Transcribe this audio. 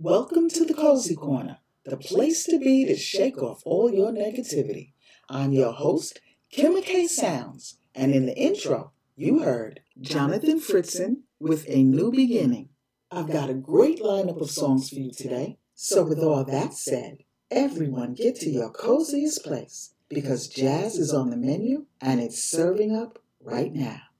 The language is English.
Welcome to the Cozy Corner, the place to be to shake off all your negativity. I'm your host, Kimma K. Sounds, and in the intro, you heard Jonathan Fritzen with A New Beginning. I've got a great lineup of songs for you today, so with all that said, everyone get to your coziest place because jazz is on the menu and it's serving up right now.